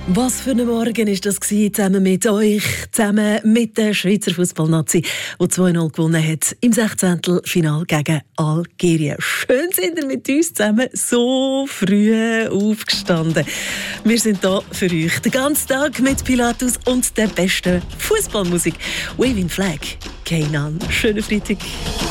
Was für ein Morgen war das zusammen mit euch, zusammen mit der Schweizer Fußballnazi, die 2-0 gewonnen hat im 16. Final gegen Algerien. Schön sind ihr mit uns zusammen so früh aufgestanden. Wir sind hier für euch den ganzen Tag mit Pilatus und der besten Fußballmusik. Waving Flag, Keinan. Schönen Freitag.